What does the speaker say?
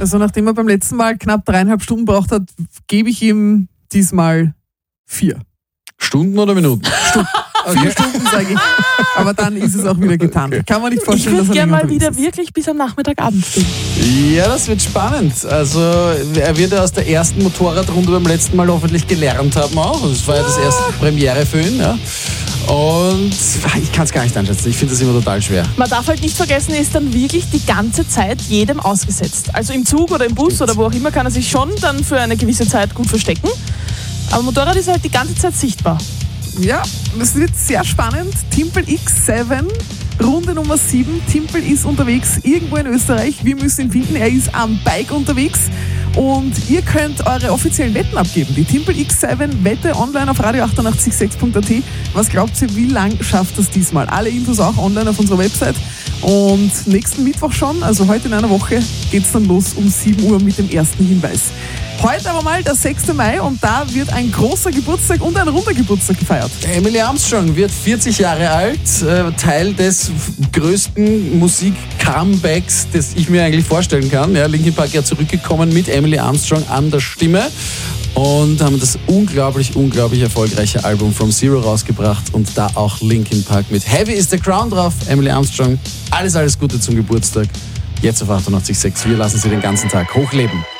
Also nachdem er beim letzten Mal knapp 3,5 Stunden braucht hat, gebe ich ihm diesmal 4. Stunden oder Minuten? Stunden. 4 Stunden, sage ich. Aber dann ist es auch wieder getan. Okay. Kann man nicht Ich vorstellen, würde dass er gerne länger mal wieder unterwegs ist. wirklich bis am Nachmittagabend spielen. Ja, das wird spannend. Also er wird ja aus der ersten Motorradrunde beim letzten Mal hoffentlich gelernt haben auch. Das war ja das erste Premiere für ihn. Ja. Und ich kann es gar nicht einschätzen. Ich finde das immer total schwer. Man darf halt nicht vergessen, er ist dann wirklich die ganze Zeit jedem ausgesetzt. Also im Zug oder im Bus oder wo auch immer kann er sich schon dann für eine gewisse Zeit gut verstecken. Aber Motorrad ist halt die ganze Zeit sichtbar. Ja, es wird sehr spannend. Timpel X7, Runde Nummer 7. Timpel ist unterwegs irgendwo in Österreich. Wir müssen ihn finden. Er ist am Bike unterwegs. Und ihr könnt eure offiziellen Wetten abgeben. Die Timpel X7 Wette online auf radio886.at. Was glaubt ihr, wie lang schafft das diesmal? Alle Infos auch online auf unserer Website. Und nächsten Mittwoch schon, also heute in einer Woche, geht's dann los um 7 Uhr mit dem ersten Hinweis. Heute aber mal der 6. Mai und da wird ein großer Geburtstag und ein runder Geburtstag gefeiert. Emily Armstrong wird 40 Jahre alt, Teil des größten Musik-Comebacks, das ich mir eigentlich vorstellen kann. Ja, Linkin Park ja zurückgekommen mit Emily Armstrong an der Stimme und haben das unglaublich erfolgreiche Album From Zero rausgebracht und da auch Linkin Park mit Heavy is the Crown drauf. Emily Armstrong, alles Gute zum Geburtstag. Jetzt auf 88.6. Wir lassen Sie den ganzen Tag hochleben.